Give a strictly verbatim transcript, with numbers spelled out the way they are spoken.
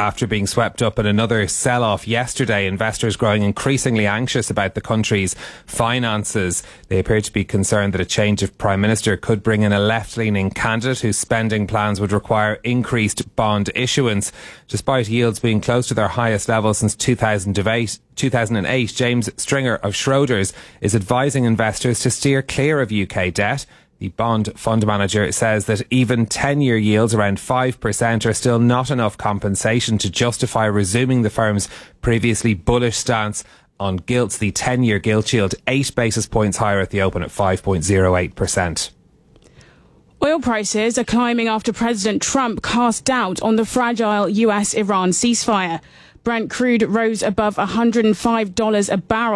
after being swept up in another sell-off yesterday. Investors growing increasingly anxious about the country's finances. They appear to be concerned that a change of Prime Minister could bring in a left-leaning candidate whose spending plans would require increased bond issuance. Despite yields being close to their highest level since two thousand eight, James Stringer of Schroders is advising investors to steer clear of U K debt. The bond fund manager says that even ten-year yields around five percent are still not enough compensation to justify resuming the firm's previously bullish stance on gilts. The ten-year gilt yield eight basis points higher at the open at five point oh eight percent. Oil prices are climbing after President Trump cast doubt on the fragile U S Iran ceasefire. Brent crude rose above one hundred five dollars a barrel.